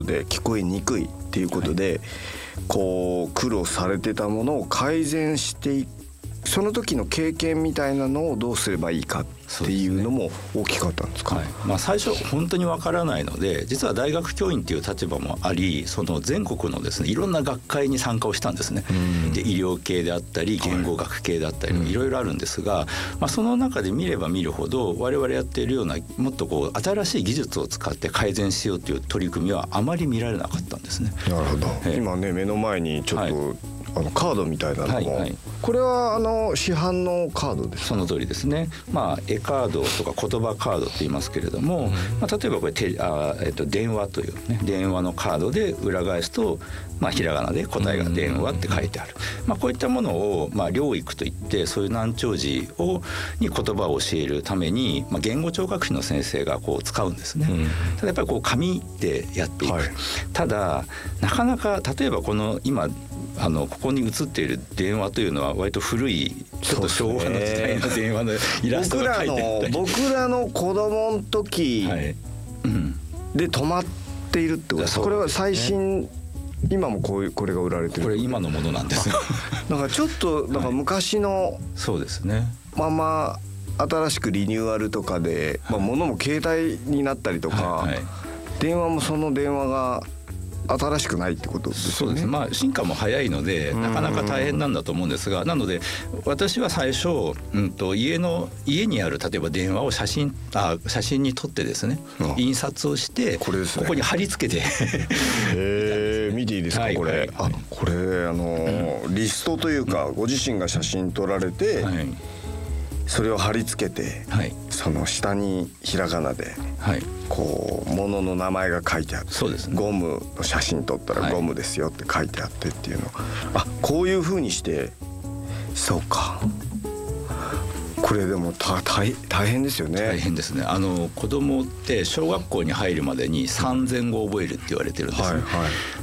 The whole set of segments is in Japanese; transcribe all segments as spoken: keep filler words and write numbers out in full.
で聞こえにくいっていうことで、はい、こう苦労されてたものを改善していく、その時の経験みたいなのをどうすればいいかっていうのも大きかったんですか。 はい、まあ、最初本当にわからないので、実は大学教員っていう立場もあり、その全国のですねいろんな学会に参加をしたんですね。で医療系であったり言語学系であったり、はい、いろいろあるんですが、まあ、その中で見れば見るほど我々やっているようなもっとこう新しい技術を使って改善しようという取り組みはあまり見られなかったんですね。 なるほど、えー、今ね目の前にちょっと、はい、あのカードみたいなのも、はいはい、これはあの市販のカードですか。 その通りですね。まあ、絵カードとか言葉カードって言いますけれども、うん、まあ、例えばこれてあ、えっと、電話という、ね、電話のカードで裏返すと、まあ、ひらがなで答えが電話って書いてある、うん、まあ、こういったものを、まあ、療育といってそういう難聴児をに言葉を教えるために、まあ、言語聴覚士の先生がこう使うんですね、うん、ただやっぱりこう紙でやっていく、はい、ただなかなか例えばこの今あのここに映っている電話というのは割と古いちょっと昭和の時代の電話のイラストが書いてあったり、 僕らの僕らの子供の時で止まっているってことです、はい、うん、これは最新、今もこういうこれが売られてる。 これ今のものなんですよ。 だからちょっとなんか昔の、はい、 そうですね、 まま新しくリニューアルとかで、はい、まあ、物も携帯になったりとか、はいはい、電話もその電話が新しくないってことですね。 そうですね、まあ、進化も早いのでなかなか大変なんだと思うんですが、なので私は最初、うんと、家の家にある例えば電話を写真あ写真に撮ってですね、印刷をしてこれですね、ここに貼り付けてへー見ていいですか、はい、これ、はい、あこれあの、うん、リストというか、うん、ご自身が写真撮られて、はい、それを貼り付けて、はい、その下にひらがなで、はい、こう物の名前が書いてあって、そうですね、ゴムの写真撮ったらゴムですよって書いてあってっていうの、はい、あこういう風にして、そうか、これでもた大大変ですよね。 大変ですね。あの子供って小学校に入るまでにさんぜんご覚えるって言われてるんですね、はいはい、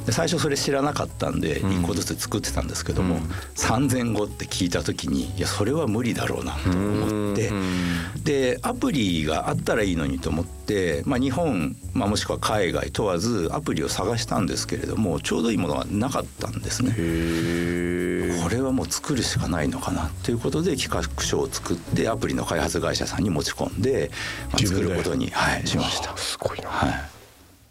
で最初それ知らなかったんでいっこずつ作ってたんですけども、うん、さんぜんごって聞いた時にいやそれは無理だろうなと思って、でアプリがあったらいいのにと思って、まあ、日本、まあ、もしくは海外問わずアプリを探したんですけれどもちょうどいいものがなかったんですね。へこれはもう作るしかないのかなということで企画書を作ってアプリの開発会社さんに持ち込んで、まあ、作ることに、はい、しました。 すごいな、 はい。